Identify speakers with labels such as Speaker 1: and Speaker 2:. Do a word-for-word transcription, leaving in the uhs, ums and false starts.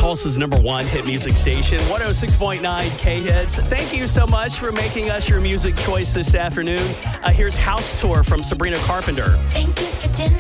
Speaker 1: Tulsa's number one hit music station, one oh six point nine K-Hits. Thank you so much for making us your music choice this afternoon. Uh, here's House Tour from Sabrina Carpenter.
Speaker 2: Thank you for dinner.